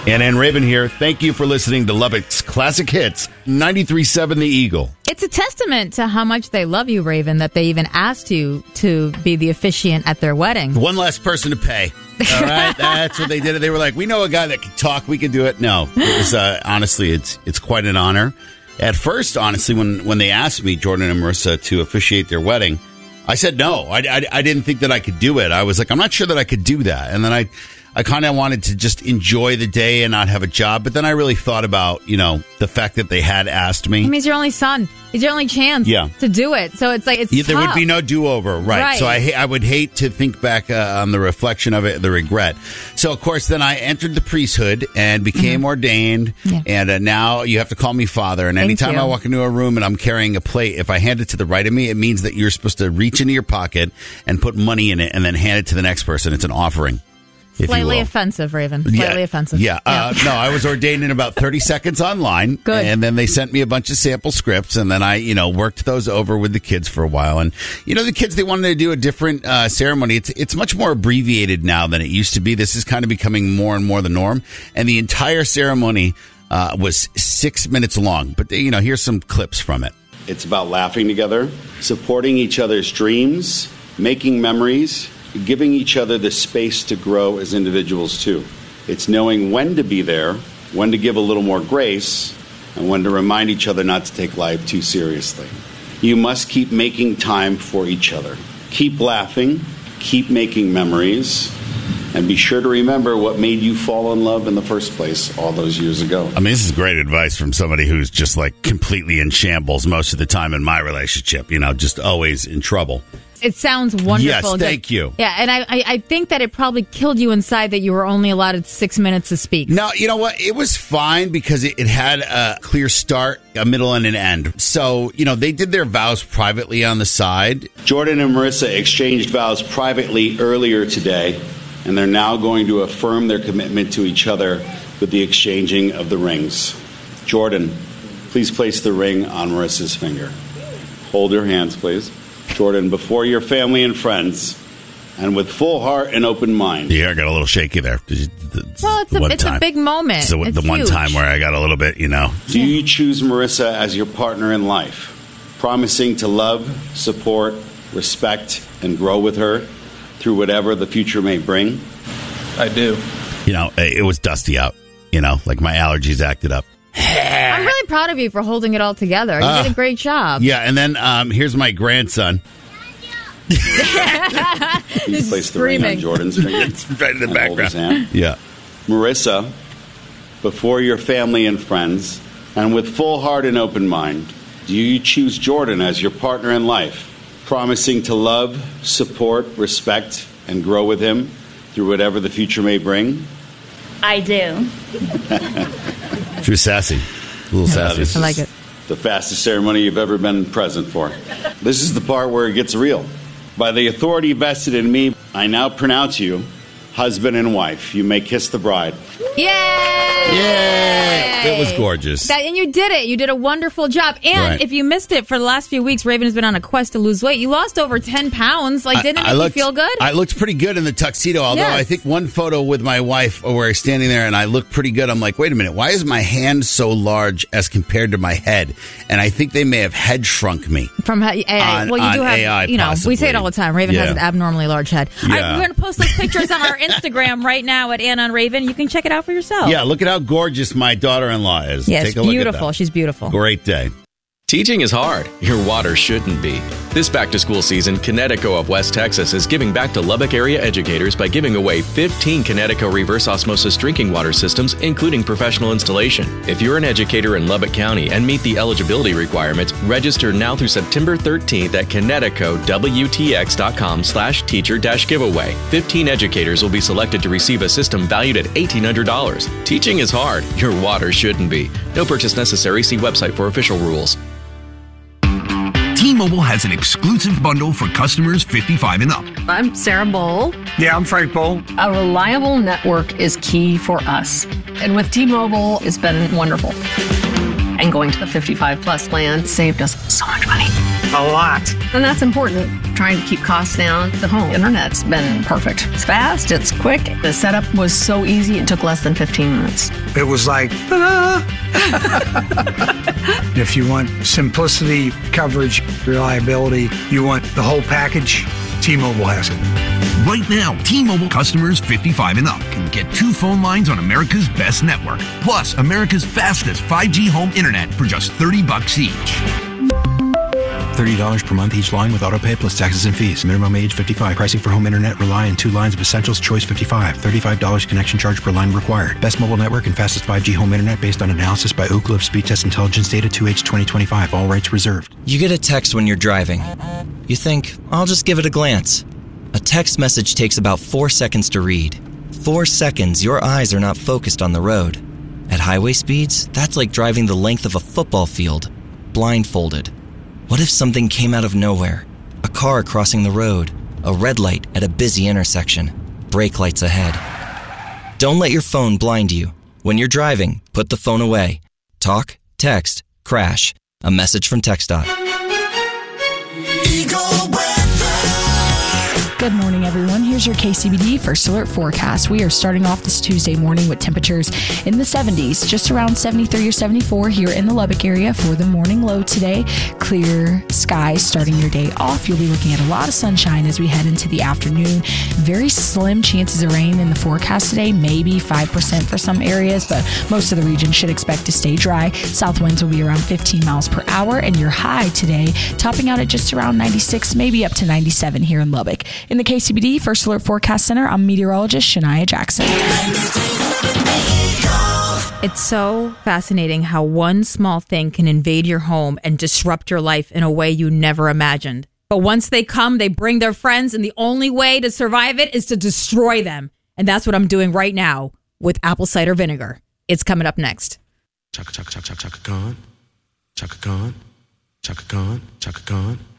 And Raven here. Thank you for listening to Lubbock's Classic Hits, 93.7 The Eagle. It's a testament to how much they love you, Raven, that they even asked you to be the officiant at their wedding. One less person to pay. All right? That's what they did. They were like, we know a guy that can talk. We can do it. No. It was, honestly, it's quite an honor. At first, honestly, when they asked me, Jordan and Marissa, to officiate their wedding, I said no. I didn't think that I could do it. I was like, I'm not sure that I could do that. And then I kind of wanted to just enjoy the day and not have a job. But then I really thought about, the fact that they had asked me. I mean, he's your only son. He's your only chance to do it. So it's like, it's there tough. would be no do-over. Right. So I would hate to think back on the reflection of it, the regret. So, of course, then I entered the priesthood and became ordained. Yeah. And now you have to call me father. And anytime I walk into a room and I'm carrying a plate, if I hand it to the right of me, it means that you're supposed to reach into your pocket and put money in it and then hand it to the next person. It's an offering. Slightly offensive, Raven. Slightly offensive. Yeah. No, I was ordained in about 30 seconds online. Good. And then they sent me a bunch of sample scripts, and then I, worked those over with the kids for a while. And, the kids, they wanted to do a different ceremony. It's much more abbreviated now than it used to be. This is kind of becoming more and more the norm. And the entire ceremony was 6 minutes long. But, here's some clips from it. It's about laughing together, supporting each other's dreams, making memories, giving each other the space to grow as individuals, too. It's knowing when to be there, when to give a little more grace, and when to remind each other not to take life too seriously. You must keep making time for each other. Keep laughing, keep making memories, and be sure to remember what made you fall in love in the first place all those years ago. I mean, this is great advice from somebody who's just like completely in shambles most of the time in my relationship, just always in trouble. It sounds wonderful. Yes, thank you. Yeah, and I think that it probably killed you inside that you were only allotted 6 minutes to speak. No, you know what? It was fine because it had a clear start, a middle, and an end. So, they did their vows privately on the side. Jordan and Marissa exchanged vows privately earlier today, and they're now going to affirm their commitment to each other with the exchanging of the rings. Jordan, please place the ring on Marissa's finger. Hold your hands, please. Jordan, before your family and friends, and with full heart and open mind. Yeah, I got a little shaky there. Well, it's a big moment. So the one time where I got a little bit, Do you choose Marissa as your partner in life, promising to love, support, respect, and grow with her through whatever the future may bring? I do. It was dusty out. Like my allergies acted up. I'm really proud of you for holding it all together. You did a great job. Yeah, and then here's my grandson. Please place the ring on Jordan's finger. It's right in the background. Hold his hand. Yeah. Marissa, before your family and friends, and with full heart and open mind, do you choose Jordan as your partner in life, promising to love, support, respect, and grow with him through whatever the future may bring? I do. She was sassy. A little sassy. I like it. The fastest ceremony you've ever been present for. This is the part where it gets real. By the authority vested in me, I now pronounce you husband and wife. You may kiss the bride. Yay! Yay! It was gorgeous. And you did it. You did a wonderful job. And if you missed it, for the last few weeks, Raven has been on a quest to lose weight. You lost over 10 pounds. Didn't it make you feel good? I looked pretty good in the tuxedo, although I think one photo with my wife where we're standing there and I looked pretty good. I'm like, wait a minute, why is my hand so large as compared to my head? And I think they may have head shrunk me. From AI. Well, you do have, AI, we say it all the time. Raven has an abnormally large head. Yeah. All right, we're going to post those pictures on our Instagram right now at Anna and Raven. You can check it out for yourself. Yeah, look at how gorgeous my daughter-in-law is. Yes, Take a look beautiful. at that. She's beautiful. Great day. Teaching is hard. Your water shouldn't be. This back-to-school season, Connecticut of West Texas is giving back to Lubbock area educators by giving away 15 Connecticut reverse osmosis drinking water systems, including professional installation. If you're an educator in Lubbock County and meet the eligibility requirements, register now through September 13th at connecticutwtx.com/teacher-giveaway. 15 educators will be selected to receive a system valued at $1,800. Teaching is hard. Your water shouldn't be. No purchase necessary. See website for official rules. T-Mobile has an exclusive bundle for customers 55 and up. I'm Sarah Bowl. Yeah, I'm Frank Bowl. A reliable network is key for us. And with T-Mobile, it's been wonderful. And going to the 55 plus plan saved us so much money. A lot. And that's important. Trying to keep costs down. The home internet's been perfect. It's fast, it's quick. The setup was so easy, it took less than 15 minutes. It was like, ta-da! If you want simplicity, coverage, reliability, you want the whole package, T-Mobile has it. Right now, T-Mobile customers 55 and up can get 2 phone lines on America's best network, plus America's fastest 5G home internet for just $30 each. $30 per month each line with autopay plus taxes and fees. Minimum age 55. Pricing for home internet rely on 2 lines of Essentials Choice 55. $35 connection charge per line required. Best mobile network and fastest 5G home internet based on analysis by Ookla of Speed Test Intelligence data 2H 2025. All rights reserved. You get a text when you're driving. You think, I'll just give it a glance. A text message takes about 4 seconds to read. 4 seconds, your eyes are not focused on the road. At highway speeds, that's like driving the length of a football field, blindfolded. What if something came out of nowhere? A car crossing the road, a red light at a busy intersection, brake lights ahead. Don't let your phone blind you. When you're driving, put the phone away. Talk, text, crash. A message from TxDOT. Good morning, everyone. Here's your KCBD First Alert forecast. We are starting off this Tuesday morning with temperatures in the 70s, just around 73 or 74 here in the Lubbock area for the morning low today. Clear skies starting your day off. You'll be looking at a lot of sunshine as we head into the afternoon. Very slim chances of rain in the forecast today, maybe 5% for some areas, but most of the region should expect to stay dry. South winds will be around 15 miles per hour, and your high today topping out at just around 96, maybe up to 97 here in Lubbock. In the KCBD First Alert Forecast Center, I'm meteorologist Shania Jackson. It's so fascinating how one small thing can invade your home and disrupt your life in a way you never imagined. But once they come, they bring their friends, and the only way to survive it is to destroy them. And that's what I'm doing right now with apple cider vinegar. It's coming up next. Chaka, chaka, chaka, chaka, chaka, gone. Chaka, gone. Chaka, gone. Chaka, gone.